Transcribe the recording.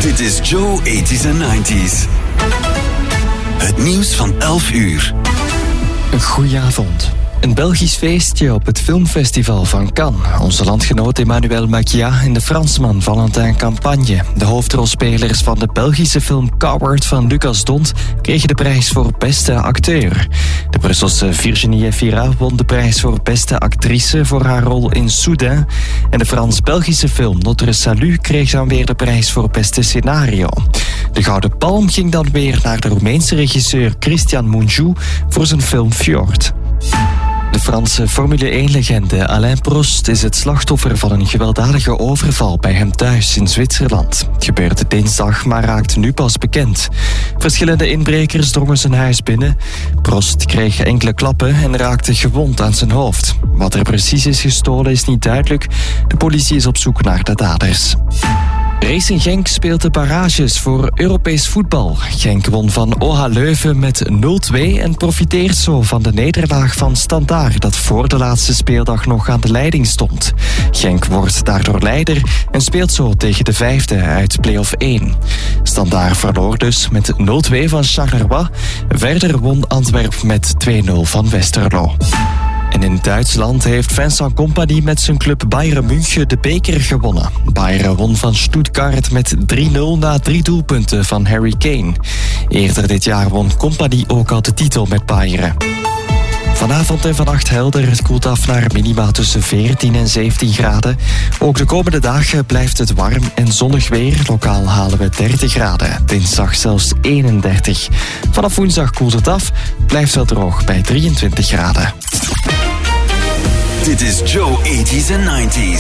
Dit is Joe 80s en 90s. Het nieuws van 11 uur. Goedenavond. Een Belgisch feestje op het filmfestival van Cannes. Onze landgenoot Emmanuel Maquia en de Fransman Valentin Campagne, de hoofdrolspelers van de Belgische film Coward van Lucas Dont, kregen de prijs voor beste acteur. De Brusselse Virginie Efira won de prijs voor beste actrice voor haar rol in Soudain. En de Frans-Belgische film Notre Salut kreeg dan weer de prijs voor beste scenario. De Gouden Palm ging dan weer naar de Roemeense regisseur Christian Mungiu voor zijn film Fjord. De Franse Formule 1-legende Alain Prost is het slachtoffer van een gewelddadige overval bij hem thuis in Zwitserland. Het gebeurde dinsdag, maar raakte nu pas bekend. Verschillende inbrekers drongen zijn huis binnen. Prost kreeg enkele klappen en raakte gewond aan zijn hoofd. Wat er precies is gestolen is niet duidelijk. De politie is op zoek naar de daders. Racing Genk speelt de barrages voor Europees voetbal. Genk won van OH Leuven met 0-2 en profiteert zo van de nederlaag van Standaard, dat voor de laatste speeldag nog aan de leiding stond. Genk wordt daardoor leider en speelt zo tegen de vijfde uit play-off 1. Standaard verloor dus met 0-2 van Charleroi. Verder won Antwerp met 2-0 van Westerlo. En in Duitsland heeft Vincent Kompany met zijn club Bayern München de beker gewonnen. Bayern won van Stuttgart met 3-0 na 3 doelpunten van Harry Kane. Eerder dit jaar won Kompany ook al de titel met Bayern. Vanavond en vannacht helder. Het koelt af naar minima tussen 14 en 17 graden. Ook de komende dagen blijft het warm en zonnig weer. Lokaal halen we 30 graden. Dinsdag zelfs 31. Vanaf woensdag koelt het af. Blijft wel droog bij 23 graden. Dit is Joe 80s en 90s.